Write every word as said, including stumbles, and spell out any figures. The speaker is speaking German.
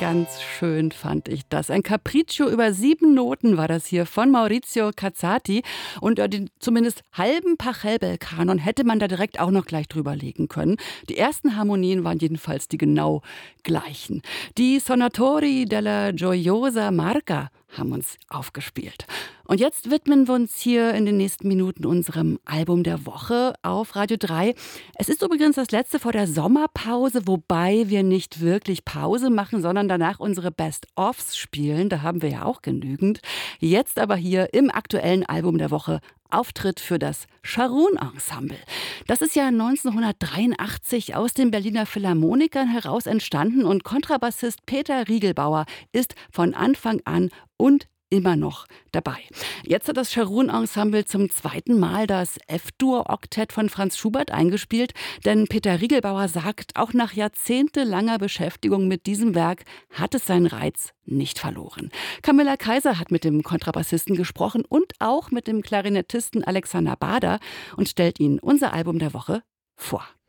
Ganz schön fand ich das. Ein Capriccio über sieben Noten war das hier von Maurizio Cazzati. Und äh, den zumindest halben Pachelbel-Kanon hätte man da direkt auch noch gleich drüber legen können. Die ersten Harmonien waren jedenfalls die genau gleichen. Die Sonatori della Gioiosa Marca haben uns aufgespielt. Und jetzt widmen wir uns hier in den nächsten Minuten unserem Album der Woche auf Radio drei. Es ist übrigens das letzte vor der Sommerpause, wobei wir nicht wirklich Pause machen, sondern danach unsere Best-ofs spielen. Da haben wir ja auch genügend. Jetzt aber hier im aktuellen Album der Woche Auftritt für das Scharun Ensemble. Das ist ja neunzehnhundertdreiundachtzig aus den Berliner Philharmonikern heraus entstanden und Kontrabassist Peter Riegelbauer ist von Anfang an und immer noch dabei. Jetzt hat das Scharun Ensemble zum zweiten Mal das F-Dur-Oktett von Franz Schubert eingespielt, denn Peter Riegelbauer sagt, auch nach jahrzehntelanger Beschäftigung mit diesem Werk hat es seinen Reiz nicht verloren. Camilla Kaiser hat mit dem Kontrabassisten gesprochen und auch mit dem Klarinettisten Alexander Bader und stellt Ihnen unser Album der Woche vor.